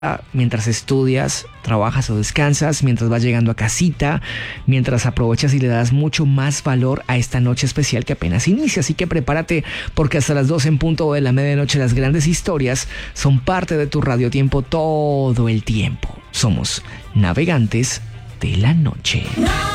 mientras estudias, trabajas o descansas, mientras vas llegando a casita, mientras aprovechas y le das mucho más valor a esta noche especial que apenas inicia. Así que prepárate, porque hasta las 12 en punto de la medianoche las grandes historias son parte de tu radiotiempo todo el tiempo. Somos navegantes de la noche.